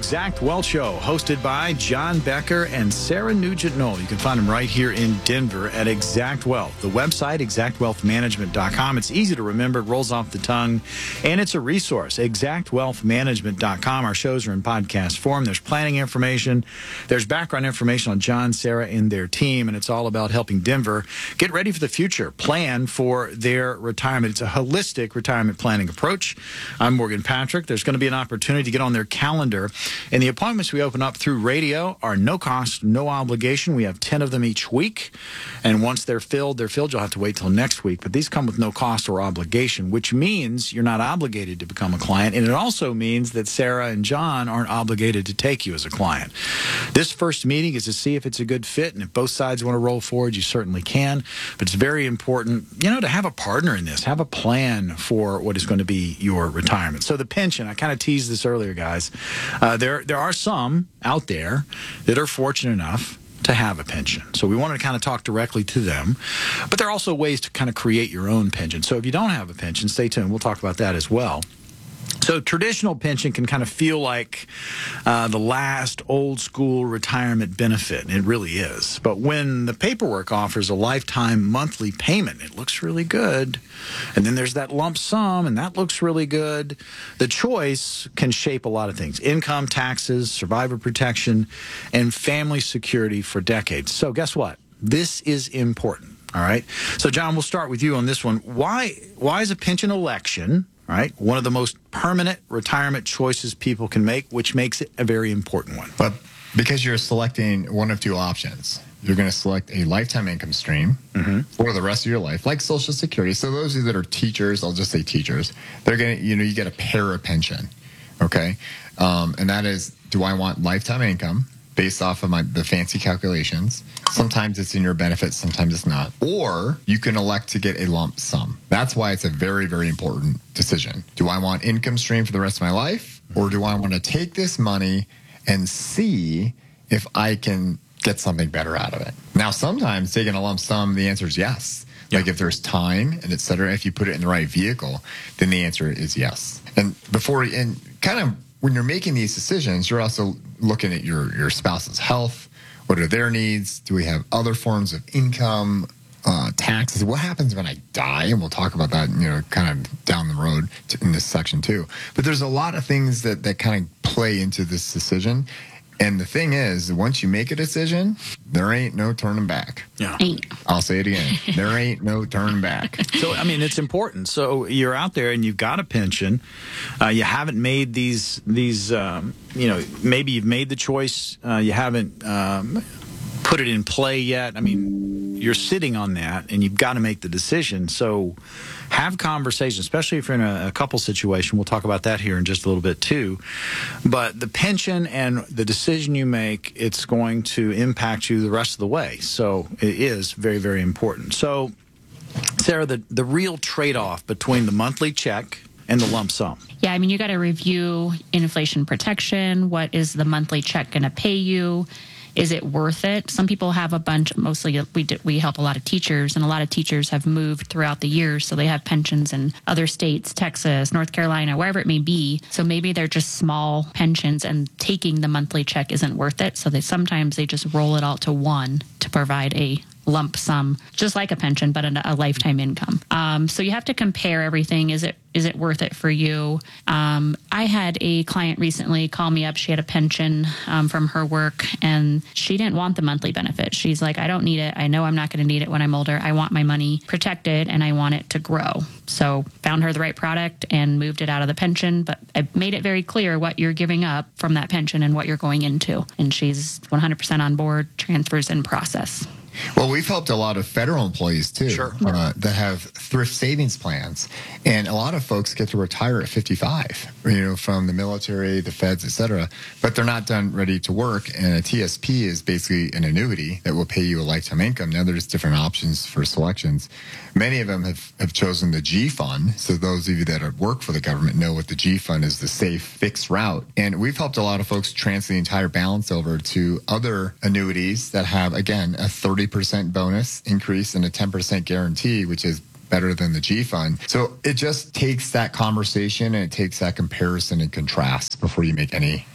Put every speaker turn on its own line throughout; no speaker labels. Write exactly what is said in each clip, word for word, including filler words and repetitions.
Exact Wealth Show, hosted by John Becker and Sarah Nugent-Knoll. You can find them right here in Denver at Exact Wealth. The website, exact wealth management dot com. It's easy to remember, it rolls off the tongue, and it's a resource, exact wealth management dot com. Our shows are in podcast form. There's planning information. There's background information on John, Sarah, and their team, and it's all about helping Denver get ready for the future, plan for their retirement. It's a holistic retirement planning approach. I'm Morgan Patrick. There's going to be an opportunity to get on their calendar. And the appointments we open up through radio are no cost, no obligation. We have ten of them each week. And once they're filled, they're filled. You'll have to wait till next week. But these come with no cost or obligation, which means you're not obligated to become a client. And it also means that Sarah and John aren't obligated to take you as a client. This first meeting is to see if it's a good fit. And if both sides want to roll forward, you certainly can. But it's very important, you know, to have a partner in this, have a plan for what is going to be your retirement. So the pension, I kind of teased this earlier, guys. Uh, there, there are some out there that are fortunate enough to have a pension. So we wanted to kind of talk directly to them. But there are also ways to kind of create your own pension. So if you don't have a pension, stay tuned. We'll talk about that as well. So traditional pension can kind of feel like uh, the last old school retirement benefit. And it really is. But when the paperwork offers a lifetime monthly payment, it looks really good. And then there's that lump sum, and that looks really good. The choice can shape a lot of things. Income, taxes, survivor protection, and family security for decades. So guess what? This is important. All right. So, John, we'll start with you on this one. Why, why is a pension election, right, one of the most permanent retirement choices people can make, which makes it a very important one?
But because you're selecting one of two options. You're going to select a lifetime income stream mm-hmm. for the rest of your life, like Social Security. So those of you that are teachers, I'll just say teachers, they're going to, you know, you get a para pension, okay? Um, and that is, do I want lifetime income based off of my the fancy calculations? Sometimes it's in your benefit, sometimes it's not. Or you can elect to get a lump sum. That's why it's a very, very important decision. Do I want income stream for the rest of my life? Or do I want to take this money and see if I can get something better out of it? Now, sometimes taking a lump sum, the answer is yes. Yeah. Like if there's time and et cetera, if you put it in the right vehicle, then the answer is yes. And before, and kind of when you're making these decisions, you're also looking at your, your spouse's health. What are their needs? Do we have other forms of income, uh, taxes? What happens when I die? And we'll talk about that, you know, kind of down the road in this section too. But there's a lot of things that, that kind of play into this decision. And the thing is, once you make a decision, there ain't no turning back.
Yeah.
I'll say it again. There ain't no turning back.
So, I mean, it's important. So you're out there and you've got a pension. Uh, you haven't made these, these um, you know, maybe you've made the choice. Uh, you haven't um, put it in play yet. I mean, you're sitting on that and you've got to make the decision. So have conversations, especially if you're in a, a couple situation. We'll talk about that here in just a little bit too. But the pension and the decision you make, it's going to impact you the rest of the way. So it is very, very important. So, Sarah, the, the real trade-off between the monthly check and the lump sum.
Yeah, I mean, you got to review inflation protection. What is the monthly check going to pay you? Is it worth it? Some people have a bunch, mostly we do, we help a lot of teachers, and a lot of teachers have moved throughout the years, so they have pensions in other states, Texas, North Carolina, wherever it may be. So maybe they're just small pensions, and taking the monthly check isn't worth it. So they sometimes they just roll it all to one to provide a lump sum, just like a pension, but a, a lifetime income. Um, so you have to compare everything. Is it is it worth it for you? Um, I had a client recently call me up. She had a pension um, from her work, and she didn't want the monthly benefit. She's like, I don't need it. I know I'm not going to need it when I'm older. I want my money protected, and I want it to grow. So found her the right product and moved it out of the pension, but I made it very clear what you're giving up from that pension and what you're going into. And she's one hundred percent on board, transfers in process.
Well, we've helped a lot of federal employees, too,
sure.
uh, that have thrift savings plans. And a lot of folks get to retire at fifty-five, you know, from the military, the feds, et cetera. But they're not done ready to work. And a T S P is basically an annuity that will pay you a lifetime income. Now, there's different options for selections. Many of them have, have chosen the G Fund. So those of you that are, work for the government know what the G Fund is, the safe, fixed route. And we've helped a lot of folks transfer the entire balance over to other annuities that have, again, a thirty percent bonus increase and a ten percent guarantee, which is better than the G Fund. So it just takes that conversation and it takes that comparison and contrast before you make any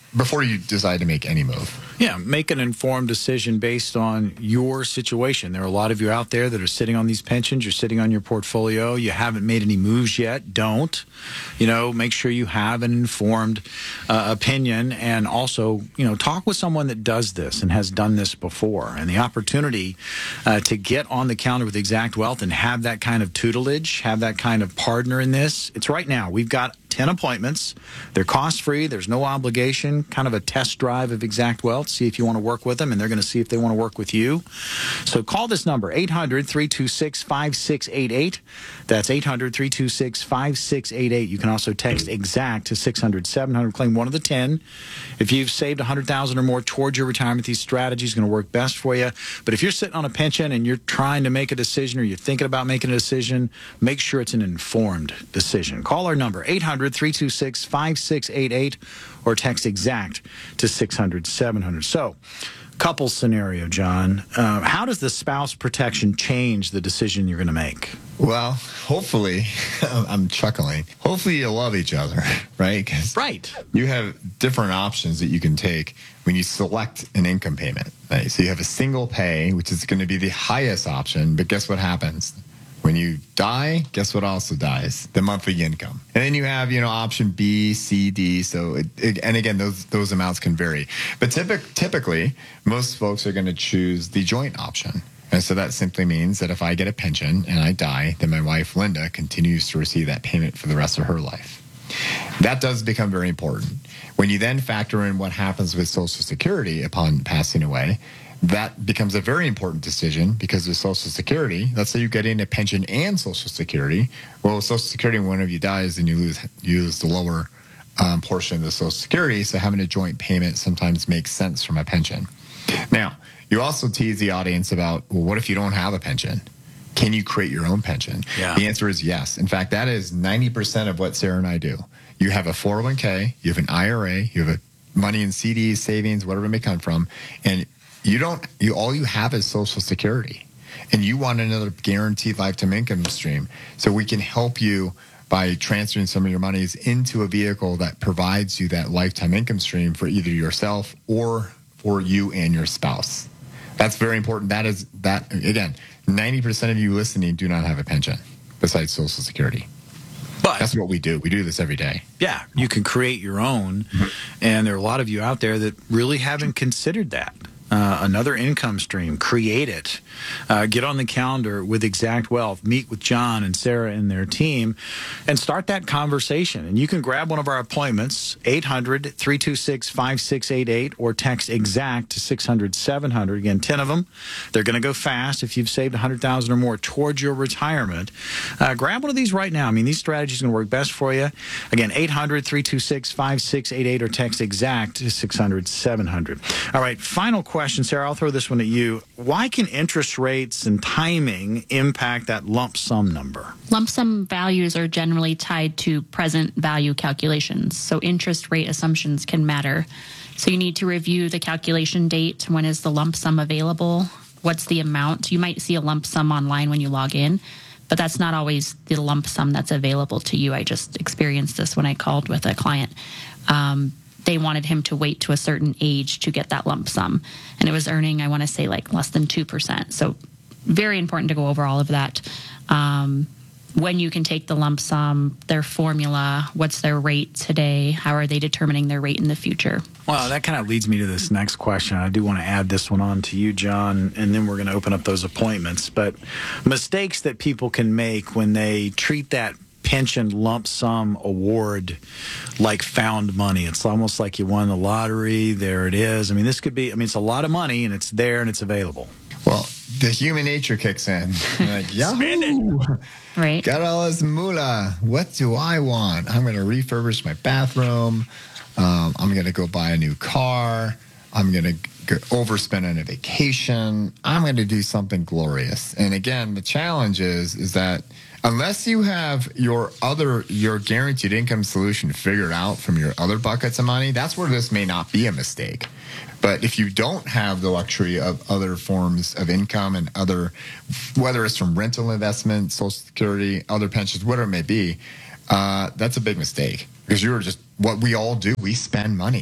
before you decide to make any move.
Yeah, make an informed decision based on your situation. There are a lot of you out there that are sitting on these pensions. You're sitting on your portfolio. You haven't made any moves yet. Don't. You know, make sure you have an informed uh, opinion, and also, you know, talk with someone that does this and has done this before. And the opportunity uh, to get on the calendar with Exact Wealth and have that kind of tutelage, have that kind of partner in this, it's right now. We've got ten appointments. They're cost-free. There's no obligation, kind of a test drive of Exact Wealth. See if you want to work with them, and they're going to see if they want to work with you. So call this number, eight hundred, three two six, five six eight eight. That's eight hundred, three two six, five six eight eight. You can also text EXACT to six hundred, seven hundred. Claim one of the ten. If you've saved one hundred thousand dollars or more towards your retirement, these strategies are going to work best for you. But if you're sitting on a pension and you're trying to make a decision, or you're thinking about making a decision, make sure it's an informed decision. Call our number, eight hundred, three two six, five six eight eight, or text EXACT to six hundred, seven hundred. So, couple scenario, John. Uh, how does the spouse protection change the decision you're going to make?
Well, hopefully, I'm chuckling. Hopefully you love each other, right? 'Cause
Right.
you have different options that you can take when you select an income payment. Right? So you have a single pay, which is going to be the highest option, but guess what happens? When you die, guess what also dies? The monthly income. And then you have, you know, option B, C, D. So, it, it, and again, those those amounts can vary. But typic, typically, most folks are going to choose the joint option. And so that simply means that if I get a pension and I die, then my wife, Linda, continues to receive that payment for the rest of her life. That does become very important. When you then factor in what happens with Social Security upon passing away, that becomes a very important decision, because with Social Security, let's say you're getting a pension and Social Security. Well, with Social Security, when one of you dies, then you lose you lose the lower um, portion of the Social Security. So having a joint payment sometimes makes sense from a pension. Now, you also tease the audience about, well, what if you don't have a pension? Can you create your own pension?
Yeah.
The answer is yes. In fact, that is ninety percent of what Sarah and I do. You have a four oh one k, you have an I R A, you have a money in C Ds, savings, whatever it may come from, and You don't, you, all you have is Social Security, and you want another guaranteed lifetime income stream. So we can help you by transferring some of your monies into a vehicle that provides you that lifetime income stream for either yourself or for you and your spouse. That's very important. That is, that, again, ninety percent of you listening do not have a pension besides Social Security.
But
that's what we do. We do this every day.
Yeah, you can create your own, and there are a lot of you out there that really haven't considered that. Uh, another income stream, create it. Uh, get on the calendar with Exact Wealth, meet with John and Sarah and their team, and start that conversation. And you can grab one of our appointments, eight hundred, three two six, five six eight eight, or text EXACT to six hundred, seven hundred. Again, ten of them. They're going to go fast if you've saved one hundred thousand dollars or more towards your retirement. Uh, grab one of these right now. I mean, these strategies are going to work best for you. Again, eight hundred, three two six, five six eight eight, or text EXACT to six hundred, seven hundred. All right, final question. Question, Sarah, I'll throw this one at you. Why can interest rates and timing impact that lump sum number?
Lump sum values are generally tied to present value calculations, so interest rate assumptions can matter. So you need to review the calculation date. When is the lump sum available? What's the amount? You might see a lump sum online when you log in, but that's not always the lump sum that's available to you. I just experienced this when I called with a client. Um, They wanted him to wait to a certain age to get that lump sum. And it was earning, I want to say, like less than two percent. So very important to go over all of that. Um, when you can take the lump sum, their formula, what's their rate today, how are they determining their rate in the future?
Well, that kind of leads me to this next question. I do want to add this one on to you, John, and then we're going to open up those appointments. But mistakes that people can make when they treat that pension lump sum award like found money. It's almost like you won the lottery. There it is. I mean, this could be, I mean, it's a lot of money, and it's there and it's available.
Well, the human nature kicks in. You're like, Yahoo!
Right.
Got all this moolah. What do I want? I'm going to refurbish my bathroom. Um, I'm going to go buy a new car. I'm going to overspend on a vacation. I'm going to do something glorious. And again, the challenge is, is that unless you have your other, your guaranteed income solution figured out from your other buckets of money, that's where this may not be a mistake. But if you don't have the luxury of other forms of income and other, whether it's from rental investment, Social Security, other pensions, whatever it may be, uh, that's a big mistake. Because you're just, what we all do, we spend money.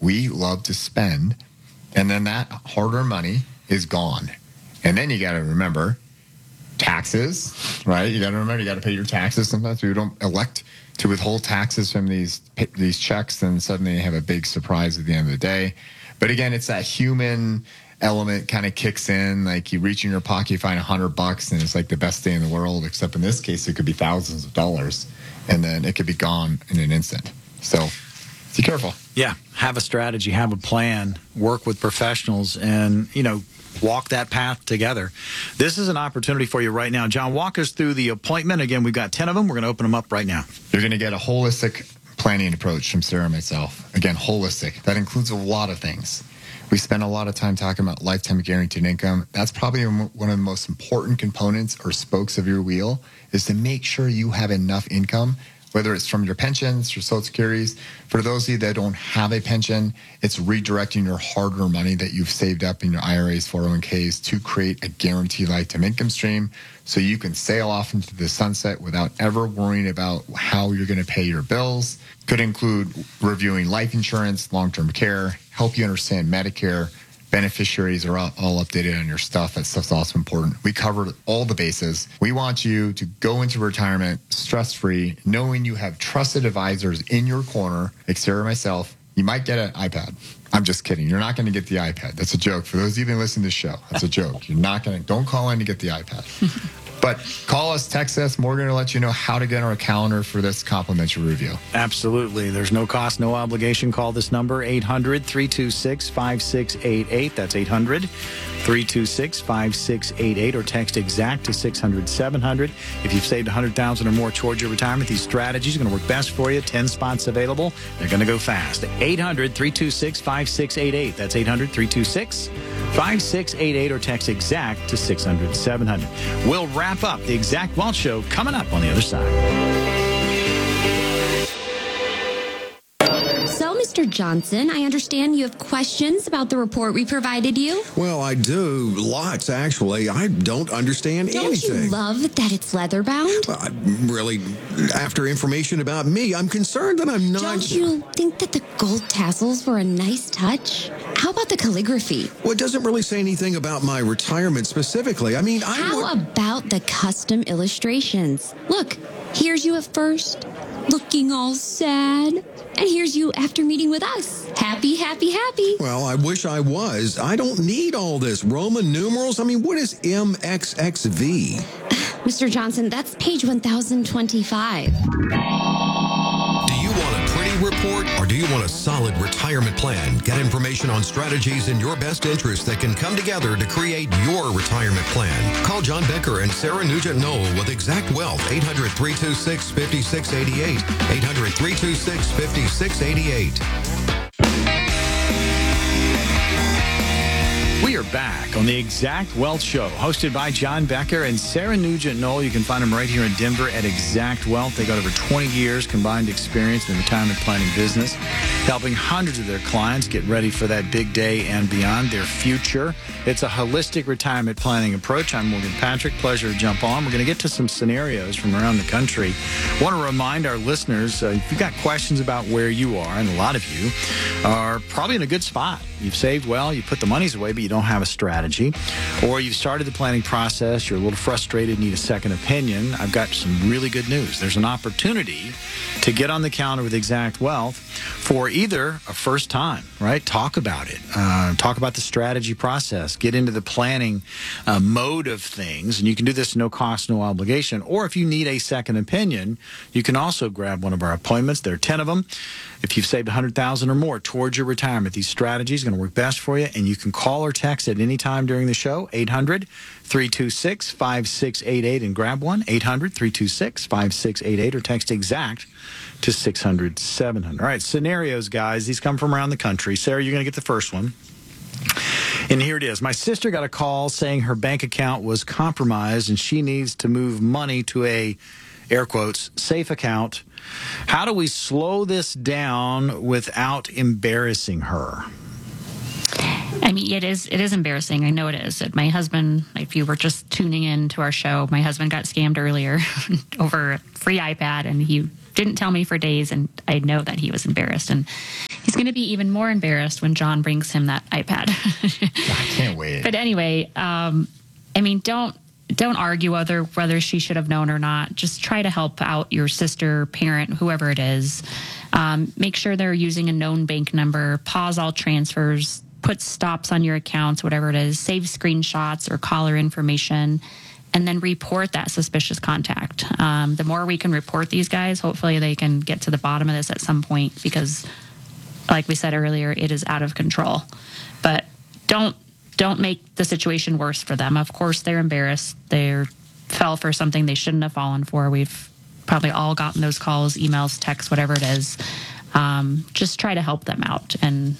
we love to spend, and then that hard-earned money is gone. And then you got to remember taxes, right? You got to remember you got to pay your taxes. Sometimes we don't elect to withhold taxes from these these checks, and suddenly you have a big surprise at the end of the day. But again, it's that human element kind of kicks in. Like you reach in your pocket, you find a hundred bucks, and it's like the best day in the world. Except in this case, it could be thousands of dollars, and then it could be gone in an instant. So be careful.
Yeah, have a strategy, have a plan, work with professionals, and you know, walk that path together. This is an opportunity for you right now. John, walk us through the appointment. Again, we've got ten of them. We're going to open them up right now.
You're going to get a holistic planning approach from Sarah and myself. Again, holistic. That includes a lot of things. We spend a lot of time talking about lifetime guaranteed income. That's probably one of the most important components or spokes of your wheel, is to make sure you have enough income, whether it's from your pensions, your Social Securities. For those of you that don't have a pension, it's redirecting your hard-earned money that you've saved up in your I R As, four oh one Ks to create a guaranteed lifetime income stream so you can sail off into the sunset without ever worrying about how you're going to pay your bills. Could include reviewing life insurance, long-term care, help you understand Medicare. Beneficiaries are all, all updated on your stuff. That stuff's also important. We covered all the bases. We want you to go into retirement stress-free, knowing you have trusted advisors in your corner, like Sarah and myself. You might get an iPad. I'm just kidding. You're not going to get the iPad. That's a joke. For those of you who've been listening to the show, that's a joke. You're not going to, don't call in to get the iPad. But call us, text us. We're going to let you know how to get on our calendar for this complimentary review.
Absolutely. There's no cost, no obligation. Call this number, eight hundred, three two six, five six eight eight. That's eight hundred, three two six, five six eight eight, or text EXACT to six hundred, seven hundred. If you've saved one hundred thousand dollars or more towards your retirement, these strategies are going to work best for you. ten spots available. They're going to go fast. eight hundred, three two six, five six eight eight. That's eight hundred, three two six, five six eight eight, or text EXACT to six hundred, seven hundred. We'll wrap up the Exact Wealth Show coming up on the other side.
So, Mister Johnson, I understand you have questions about the report we provided you.
Well, I do. Lots, actually. I don't understand
Don't
anything.
Don't you love that it's leather bound?
Uh, really, after information about me, I'm concerned that I'm not...
Don't you think that the gold tassels were a nice touch? How about the calligraphy?
Well, it doesn't really say anything about my retirement specifically. I mean, I...
How
would...
about the custom illustrations? Look, here's you at first, looking all sad. And here's you after meeting with us. Happy, happy, happy.
Well, I wish I was. I don't need all this. Roman numerals? I mean, what is M X X V?
Mister Johnson, that's page one thousand twenty-five.
Do you want a pretty report, or do you want a solid retirement plan? Get information on strategies in your best interest that can come together to create your retirement plan. Call John Becker and Sarah Nugent-Knoll with Exact Wealth, eight hundred, three two six, five six eight eight, eight hundred, three two six, five six eight eight.
We are back on the Exact Wealth Show, hosted by John Becker and Sarah Nugent-Knoll. You can find them right here in Denver at Exact Wealth. They got over twenty years combined experience in the retirement planning business, helping hundreds of their clients get ready for that big day and beyond, their future. It's a holistic retirement planning approach. I'm Morgan Patrick. Pleasure to jump on. We're going to get to some scenarios from around the country. I want to remind our listeners, uh, if you've got questions about where you are, and a lot of you are probably in a good spot. You've saved well, you put the monies away, but you don't have a strategy, or you've started the planning process, you're a little frustrated, need a second opinion. I've got some really good news. There's an opportunity to get on the calendar with Exact Wealth for either a first time, right? Talk about it. Uh, talk about the strategy process. Get into the planning uh, mode of things, and you can do this no cost, no obligation. Or if you need a second opinion, you can also grab one of our appointments. There are ten of them. If you've saved one hundred thousand dollars or more towards your retirement, these strategies are going to work best for you, and you can call or text at any time during the show, eight hundred, three two six, five six eight eight, and grab one, eight hundred, three two six, five six eight eight, or text EXACT to six hundred, seven hundred. All right, scenarios, guys. These come from around the country. Sarah, you're going to get the first one. And here it is. My sister got a call saying her bank account was compromised and she needs to move money to a, air quotes, safe account. How do we slow this down without embarrassing her?
I mean, it is it is embarrassing. I know it is. My husband, if you were just tuning in to our show, my husband got scammed earlier over a free iPad, and he didn't tell me for days, and I know that he was embarrassed. And He's going to be even more embarrassed when John brings him that iPad.
I can't wait.
But anyway, um, I mean, don't don't argue whether whether she should have known or not. Just try to help out your sister, parent, whoever it is. Um, make sure they're using a known bank number. Pause all transfers. Put stops on your accounts, whatever it is. Save screenshots or caller information. And then report that suspicious contact. Um, the more we can report these guys, hopefully they can get to the bottom of this at some point, because like we said earlier, it is out of control. But don't don't make the situation worse for them. Of course, they're embarrassed. They fell for something they shouldn't have fallen for. We've probably all gotten those calls, emails, texts, whatever it is. Um, just try to help them out and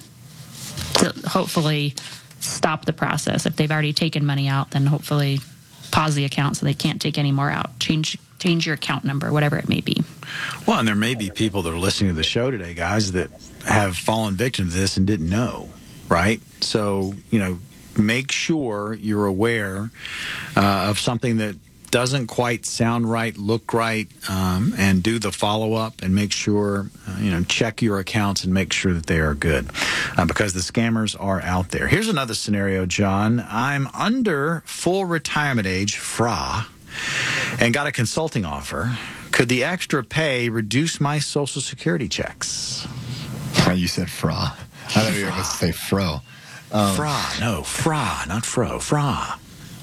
to hopefully stop the process. If they've already taken money out, then hopefully pause the account so they can't take any more out. Change change your account number, whatever it may be.
Well, and there may be people that are listening to the show today, guys, that have fallen victim to this and didn't know, right? So, you know, make sure you're aware uh, of something that doesn't quite sound right, look right, um, and do the follow-up and make sure, uh, you know, check your accounts and make sure that they are good, uh, because the scammers are out there. Here's another scenario, John. I'm under full retirement age, F R A, and got a consulting offer. Could the extra pay reduce my Social Security checks?
Oh, you said F R A. I thought you were going to say Fro.
Um, F R A, no, F R A, not Fro, F R A.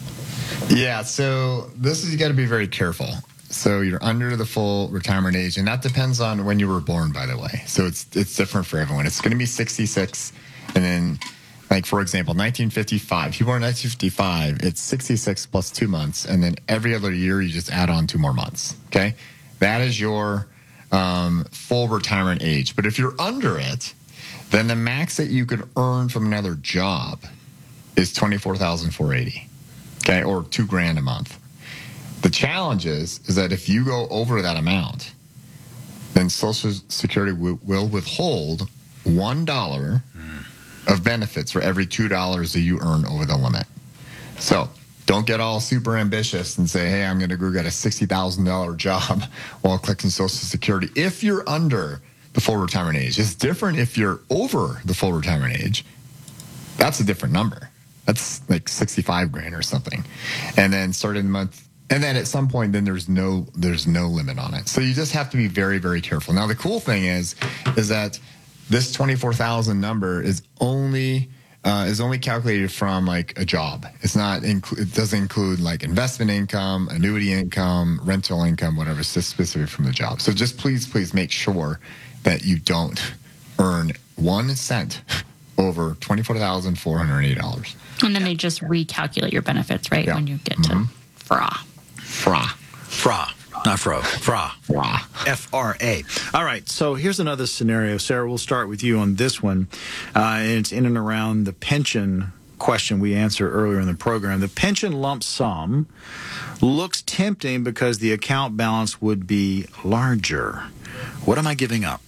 Yeah, so this is, you got to be very careful. So you're under the full retirement age, and that depends on when you were born, by the way. So it's it's different for everyone. It's going to be sixty-six, and then, like, for example, nineteen fifty-five. If you were born in nineteen fifty-five, it's sixty-six plus two months, and then every other year you just add on two more months, okay? That is your um, full retirement age. But if you're under it, then the max that you could earn from another job is twenty-four thousand four hundred eighty dollars. Okay, or two grand a month. The challenge is, is that if you go over that amount, then Social Security w- will withhold one dollar of benefits for every two dollars that you earn over the limit. So don't get all super ambitious and say, hey, I'm going to go get a sixty thousand dollars job while collecting Social Security. If you're under the full retirement age, it's different if you're over the full retirement age. That's a different number. That's like sixty-five grand or something. And then starting the month, and then at some point, then there's no there's no limit on it. So you just have to be very, very careful. Now, the cool thing is, is that this twenty-four thousand number is only uh, is only calculated from like a job. It's not inclu- it doesn't include like investment income, annuity income, rental income, whatever. It's just specific from the job. So just please, please make sure that you don't earn one cent over twenty-four thousand four hundred eighty dollars.
And then they just recalculate your benefits, right,
yeah.
when you get
mm-hmm.
to F R A.
F R A.
F R A, not Fro. F R A.
F R A.
F R A. All right, so here's another scenario. Sarah, we'll start with you on this one. Uh, and it's in and around the pension question we answered earlier in the program. The pension lump sum looks tempting because the account balance would be larger. What am I giving up?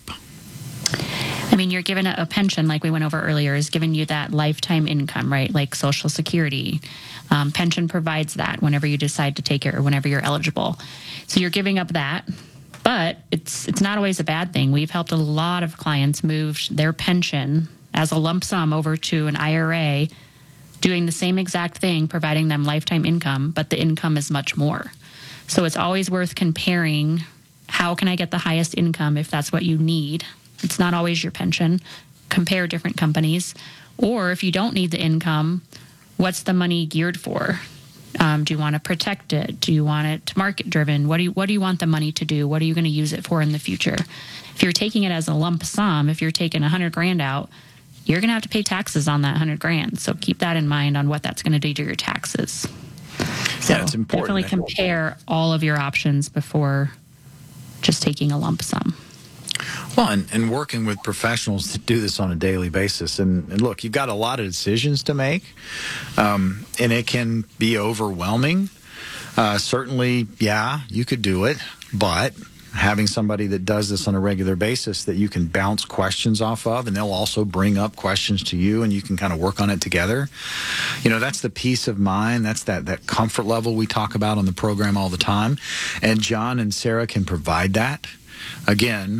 I mean, you're given a, a pension, like we went over earlier, is giving you that lifetime income, right? Like Social Security. Um, pension provides that whenever you decide to take it or whenever you're eligible. So you're giving up that, but it's it's not always a bad thing. We've helped a lot of clients move their pension as a lump sum over to an I R A, doing the same exact thing, providing them lifetime income, but the income is much more. So it's always worth comparing, how can I get the highest income if that's what you need? It's not always your pension. Compare different companies. Or if you don't need the income, what's the money geared for? Um, do you want to protect it? Do you want it market driven? What do you what do you want the money to do? What are you going to use it for in the future? If you're taking it as a lump sum, if you're taking a hundred grand out, you're going to have to pay taxes on that hundred grand. So keep that in mind on what that's going to do to your taxes. So
yeah, it's important.
Definitely compare all of your options before just taking a lump sum.
Well, and, and working with professionals that do this on a daily basis. And, and look, you've got a lot of decisions to make, um, and it can be overwhelming. Uh, certainly, yeah, you could do it, but having somebody that does this on a regular basis that you can bounce questions off of, and they'll also bring up questions to you, and you can kind of work on it together. You know, that's the peace of mind. That's that, that comfort level we talk about on the program all the time. And John and Sarah can provide that. Again,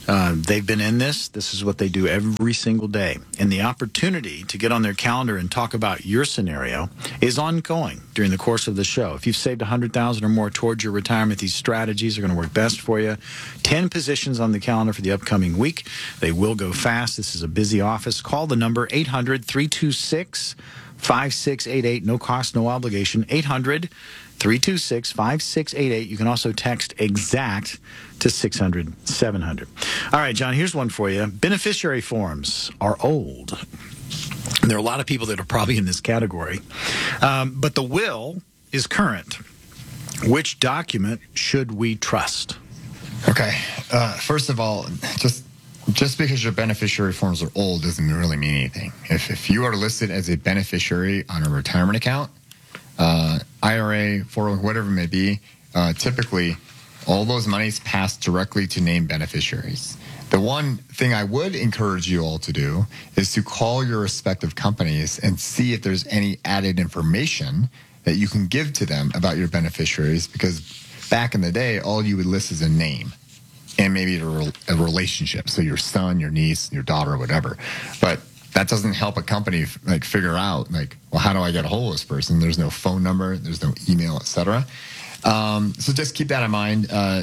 Uh, they've been in this. This is what they do every single day. And the opportunity to get on their calendar and talk about your scenario is ongoing during the course of the show. If you've saved one hundred thousand dollars or more towards your retirement, these strategies are going to work best for you. ten positions on the calendar for the upcoming week. They will go fast. This is a busy office. Call the number eight hundred, three two six, five six eight eight. No cost, no obligation. eight hundred, three two six, five six eight eight. You can also text EXACT to six hundred, seven hundred. All right, John, here's one for you. Beneficiary forms are old. And there are a lot of people that are probably in this category. Um, but the will is current. Which document should we trust?
Okay. Uh, first of all, just just because your beneficiary forms are old doesn't really mean anything. If, if you are listed as a beneficiary on a retirement account, uh, I R A, four oh one, whatever it may be, uh, typically all those monies pass directly to named beneficiaries. The one thing I would encourage you all to do is to call your respective companies and see if there's any added information that you can give to them about your beneficiaries, because back in the day, all you would list is a name and maybe a, a relationship. So your son, your niece, your daughter, whatever. But that doesn't help a company like figure out like, well, how do I get a hold of this person? There's no phone number, there's no email, et cetera. Um, so just keep that in mind. Uh,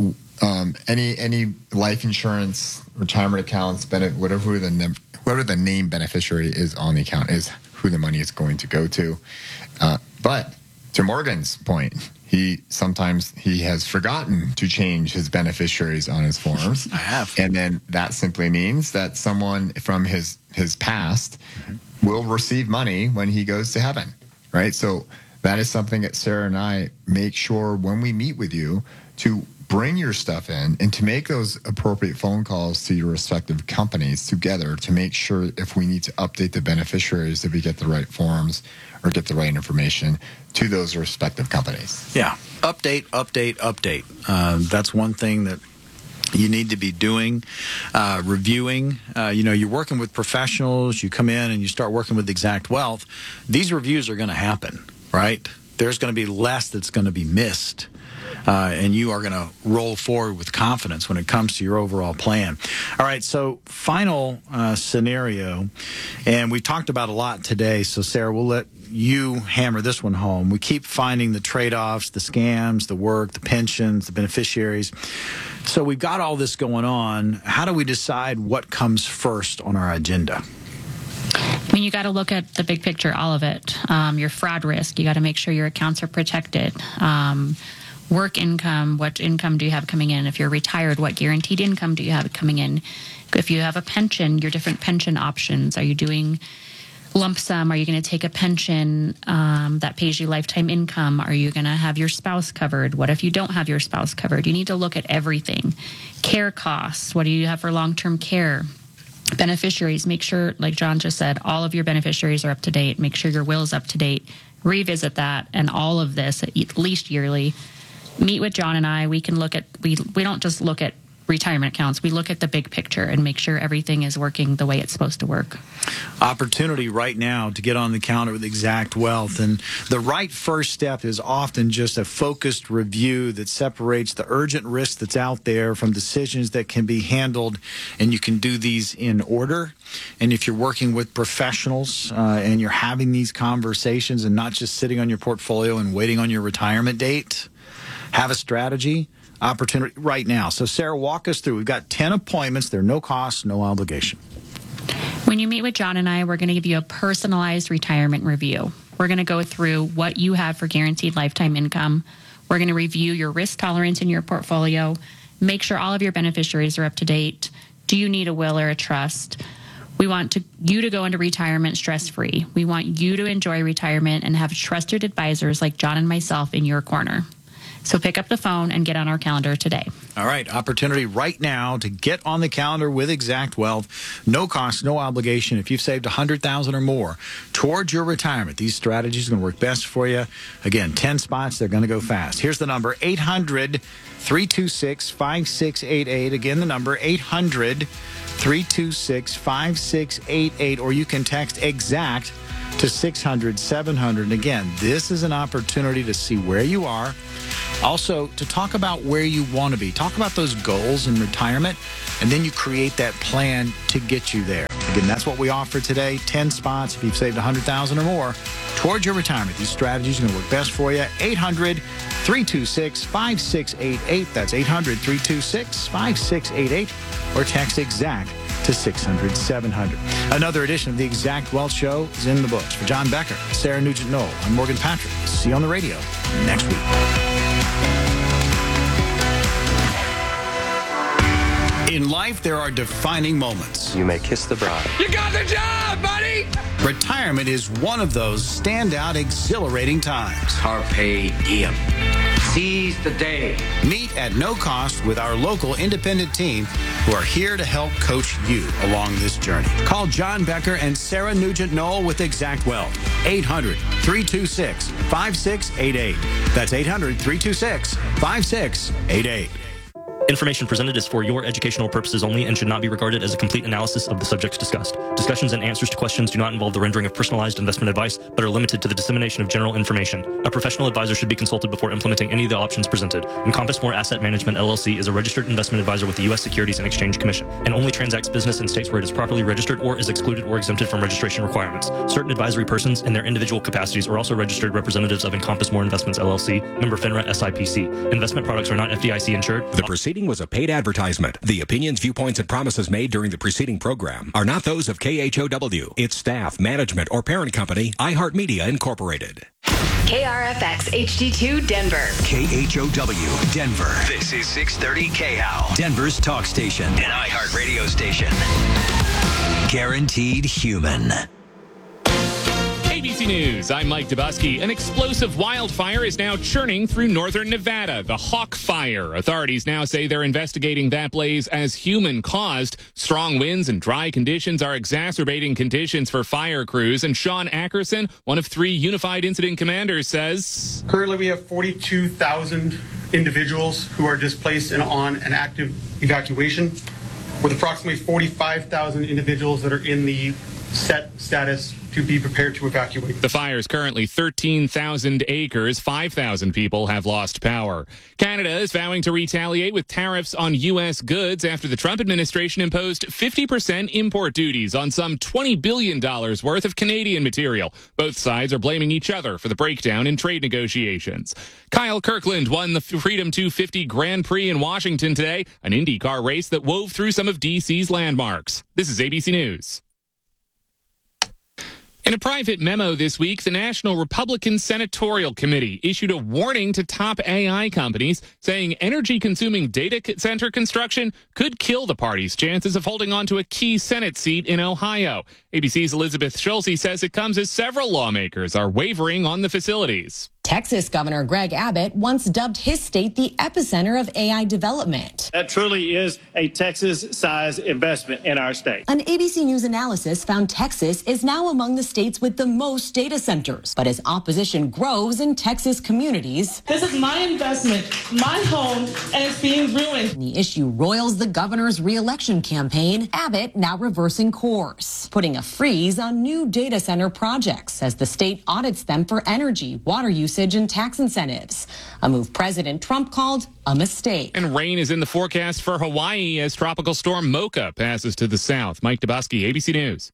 um, any any life insurance, retirement accounts, benefit, whatever the whatever the name beneficiary is on the account is who the money is going to go to. Uh, but to Morgan's point, he sometimes he has forgotten to change his beneficiaries on his forms.
I have,
and then that simply means that someone from his his past mm-hmm. will receive money when he goes to heaven, right? So that is something that Sarah and I make sure when we meet with you to bring your stuff in and to make those appropriate phone calls to your respective companies together to make sure if we need to update the beneficiaries that we get the right forms or get the right information to those respective companies.
Yeah. Update, update, update. Uh, that's one thing that you need to be doing, uh, reviewing. Uh, you know, you're working with professionals. You come in and you start working with Exact Wealth. These reviews are going to happen. Right? There's going to be less that's going to be missed. Uh, and you are going to roll forward with confidence when it comes to your overall plan. All right, so final uh, scenario, and we talked about a lot today, so Sarah, we'll let you hammer this one home. We keep finding the trade-offs, the scams, the work, the pensions, the beneficiaries. So we've got all this going on. How do we decide what comes first on our agenda?
I mean, you got to look at the big picture, all of it. Um, your fraud risk, you got to make sure your accounts are protected. Um, work income, what income do you have coming in? If you're retired, what guaranteed income do you have coming in? If you have a pension, your different pension options. Are you doing lump sum? Are you going to take a pension um, that pays you lifetime income? Are you going to have your spouse covered? What if you don't have your spouse covered? You need to look at everything. Care costs, what do you have for long-term care? Beneficiaries, make sure, like John just said, all of your beneficiaries are up to date. Make sure your will is up to date. Revisit that, and all of this at least yearly. Meet with John and I. We can look at, we we don't just look at retirement accounts. We look at the big picture and make sure everything is working the way it's supposed to work.
Opportunity right now to get on the counter with Exact Wealth. And the right first step is often just a focused review that separates the urgent risk that's out there from decisions that can be handled. And you can do these in order. And if you're working with professionals uh, and you're having these conversations and not just sitting on your portfolio and waiting on your retirement date, have a strategy. Opportunity right now. So, Sarah, walk us through. We've got ten appointments. They're no cost, no obligation.
When you meet with John and I, we're going to give you a personalized retirement review. We're going to go through what you have for guaranteed lifetime income. We're going to review your risk tolerance in your portfolio, make sure all of your beneficiaries are up to date. Do you need a will or a trust? We want to, you to go into retirement stress-free. We want you to enjoy retirement and have trusted advisors like John and myself in your corner. So pick up the phone and get on our calendar today.
All right. Opportunity right now to get on the calendar with Exact Wealth. No cost, no obligation. If you've saved one hundred thousand dollars or more towards your retirement, these strategies are going to work best for you. Again, ten spots. They're going to go fast. Here's the number, eight hundred, three two six, five six eight eight. Again, the number, eight hundred, three two six, five six eight eight. Or you can text EXACT to six hundred, seven hundred. And again, this is an opportunity to see where you are. Also, to talk about where you want to be. Talk about those goals in retirement, and then you create that plan to get you there. Again, that's what we offer today. ten spots if you've saved one hundred thousand dollars or more towards your retirement. These strategies are going to work best for you. eight hundred, three two six, five six eight eight. That's eight hundred, three two six, five six eight eight. Or text EXACT to six hundred, seven hundred. Another edition of the Exact Wealth Show is in the books. For John Becker, Sarah Nugent-Knoll, I'm Morgan Patrick. See you on the radio next week. In life, there are defining moments.
You may kiss the bride.
You got the job, buddy!
Retirement is one of those standout, exhilarating times.
Carpe diem. Seize the day.
Meet at no cost with our local independent team who are here to help coach you along this journey. Call John Becker and Sarah Nugent-Knoll with Exact Wealth. eight hundred, three two six, five six eight eight. That's eight hundred, three two six, five six eight eight.
Information presented is for your educational purposes only and should not be regarded as a complete analysis of the subjects discussed. Discussions and answers to questions do not involve the rendering of personalized investment advice, but are limited to the dissemination of general information. A professional advisor should be consulted before implementing any of the options presented. Encompass More Asset Management, L L C is a registered investment advisor with the U S Securities and Exchange Commission and only transacts business in states where it is properly registered or is excluded or exempted from registration requirements. Certain advisory persons in their individual capacities are also registered representatives of Encompass More Investments, L L C, member FINRA S I P C. Investment products are not F D I C insured.
The proceeding was a paid advertisement. The opinions, viewpoints, and promises made during the preceding program are not those of K H O W, its staff, management, or parent company, iHeartMedia Incorporated.
K R F X H D two Denver.
K H O W Denver. This is six thirty K H O W, Denver's talk station and iHeart radio station. Guaranteed human.
A B C News, I'm Mike Dubusky. An explosive wildfire is now churning through northern Nevada, the Hawk Fire. Authorities now say they're investigating that blaze as human-caused. Strong winds and dry conditions are exacerbating conditions for fire crews. And Sean Ackerson, one of three Unified Incident Commanders, says...
Currently, we have forty-two thousand individuals who are displaced and on an active evacuation, with approximately forty-five thousand individuals that are in the set status to be prepared to evacuate.
The fire is currently thirteen thousand acres. five thousand people have lost power. Canada is vowing to retaliate with tariffs on U S goods after the Trump administration imposed fifty percent import duties on some twenty billion dollars worth of Canadian material. Both sides are blaming each other for the breakdown in trade negotiations. Kyle Kirkland won the Freedom two fifty Grand Prix in Washington today, an IndyCar race that wove through some of D C's landmarks. This is A B C News. In a private memo this week, the National Republican Senatorial Committee issued a warning to top A I companies, saying energy-consuming data center construction could kill the party's chances of holding on to a key Senate seat in Ohio. A B C's Elizabeth Schulze says it comes as several lawmakers are wavering on the facilities.
Texas Governor Greg Abbott once dubbed his state the epicenter of A I development.
That truly is a Texas-sized investment in our state.
An A B C News analysis found Texas is now among the states with the most data centers. But as opposition grows in Texas communities...
This is my investment, my home, and it's being ruined.
The issue roils the governor's re-election campaign. Abbott now reversing course, putting a freeze on new data center projects as the state audits them for energy, water usage, and tax incentives, a move President Trump called a mistake.
And rain is in the forecast for Hawaii as Tropical Storm Mocha passes to the south. Mike Dubusky, A B C News.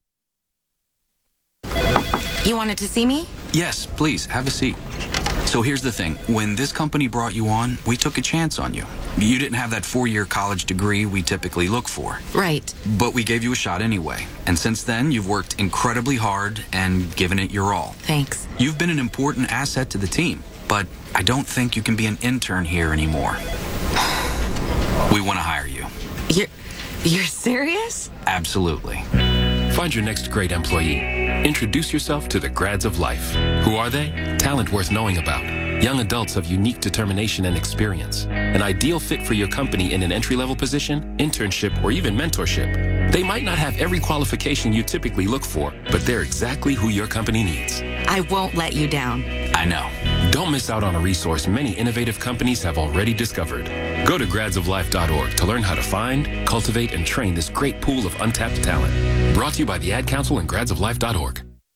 You wanted to see me?
Yes, please, have a seat. So here's the thing. When this company brought you on, we took a chance on you. You didn't have that four-year college degree we typically look for.
Right.
But we gave you a shot anyway. And since then, you've worked incredibly hard and given it your all.
Thanks.
You've been an important asset to the team, but I don't think you can be an intern here anymore. We want to hire you.
You're, you're serious?
Absolutely.
Find your next great employee. Introduce yourself to the Grads of Life. Who are they? Talent worth knowing about. Young adults of unique determination and experience. An ideal fit for your company in an entry-level position, internship, or even mentorship. They might not have every qualification you typically look for, but they're exactly who your company needs.
I won't let you down.
I know.
Don't miss out on a resource many innovative companies have already discovered. Go to grads of life dot org to learn how to find, cultivate, and train this great pool of untapped talent. Brought to you by the Ad Council and grads of life dot org.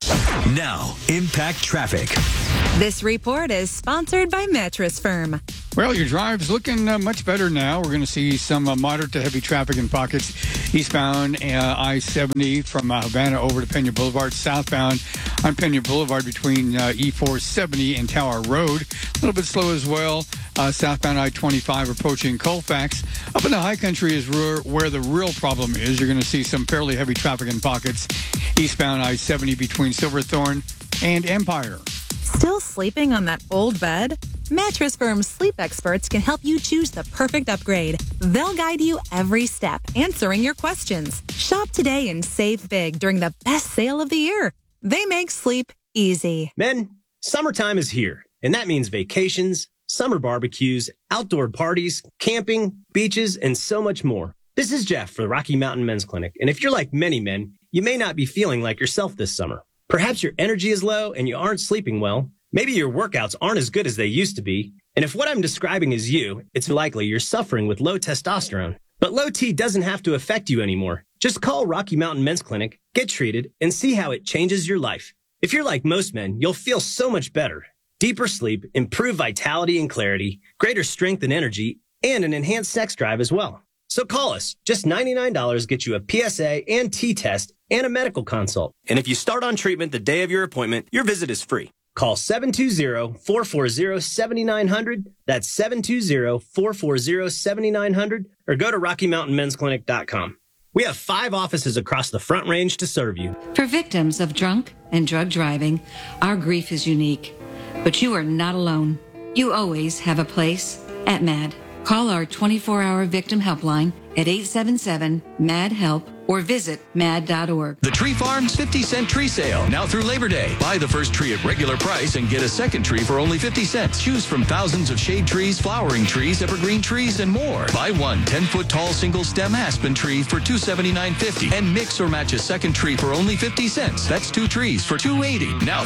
Now, Impact Traffic.
This report is sponsored by Mattress Firm.
Well, your drive's looking uh, much better now. We're going to see some uh, moderate to heavy traffic in pockets eastbound uh, I seventy from uh, Havana over to Pena Boulevard, southbound on Pena Boulevard between uh, E four seventy and Tower Road. A little bit slow as well. Uh, southbound I twenty-five approaching Colfax. Up in the high country is where, where the real problem is. You're going to see some fairly heavy traffic in pockets eastbound I seventy between Silverthorne and Empire.
Still sleeping on that old bed? Mattress Firm's sleep experts can help you choose the perfect upgrade. They'll guide you every step, answering your questions. Shop today and save big during the best sale of the year. They make sleep easy.
Men, summertime is here, and that means vacations, summer barbecues, outdoor parties, camping, beaches, and so much more. This is Jeff for the Rocky Mountain Men's Clinic, and if you're like many men, you may not be feeling like yourself this summer. Perhaps your energy is low and you aren't sleeping well. Maybe your workouts aren't as good as they used to be. And if what I'm describing is you, it's likely you're suffering with low testosterone. But low T doesn't have to affect you anymore. Just call Rocky Mountain Men's Clinic, get treated, and see how it changes your life. If you're like most men, you'll feel so much better. Deeper sleep, improved vitality and clarity, greater strength and energy, and an enhanced sex drive as well. So call us. Just ninety-nine dollars gets you a P S A and T test and a medical consult. And if you start on treatment the day of your appointment, your visit is free. Call seven two zero, four four zero, seven nine zero zero. That's seven two zero, four four zero, seven nine zero zero. Or go to rocky mountain men's clinic dot com. We have five offices across the Front Range to serve you.
For victims of drunk and drug driving, our grief is unique. But you are not alone. You always have a place at MAD. Call our twenty-four hour victim helpline at eight seven seven, M A D, HELP or visit mad dot org.
The Tree Farms fifty cent tree sale, now through Labor Day. Buy the first tree at regular price and get a second tree for only fifty cents. Choose from thousands of shade trees, flowering trees, evergreen trees, and more. Buy one ten foot tall single stem aspen tree for two hundred seventy-nine dollars and fifty cents and mix or match a second tree for only fifty cents. That's two trees for two hundred eighty dollars. Now